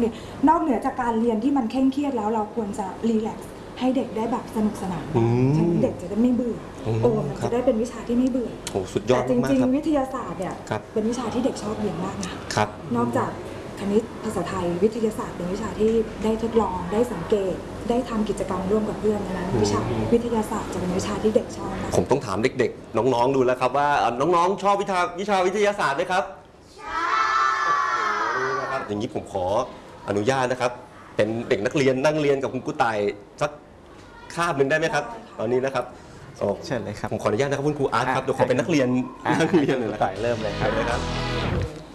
เรียนนอกเหนือจากการเรียนที่มันเคร่งเครียดแล้วเราควรจะรีแลกซ์ให้เด็กได้แบบสนุกสนานฉะนั้นเด็กจะได้ไม่เบื่อมันจะได้เป็นวิชาที่ไม่เบื่อโอ้สุดยอดมากครับแต่จริงๆวิทยาศาสตร์เนี่ยเป็นวิชาที่เด็กชอบเรียนมากนะครับนอกจากคณิตภาษาไทยวิทยาศาสตร์เป็นวิชาที่ได้ทดลองได้สังเกตได้ทำกิจกรรมร่วมกับเพื่อนนั้นวิชาวิทยาศาสตร์จะเป็นวิชาที่เด็กชอบนะผมต้องถามเด็กๆน้องๆดูแล้วครับว่าน้องๆชอบวิชาวิทยาศาสตร์ไหมครับใช่นะครับอย่างนี้ผมขออนุญาตนะครับเป็นเด็กนักเรียนนั่งเรียนกับคุณครูต่ายสักคาบหนึ่งได้ไหมครับตอนนี้นะครับเชิญเลยครับผมขออนุญาตนะครับคุณครูอาร์ตครับเดี๋ยวขอเป็นนักเรียนนั่งเรียนเลยนะครับเริ่มเลยครับ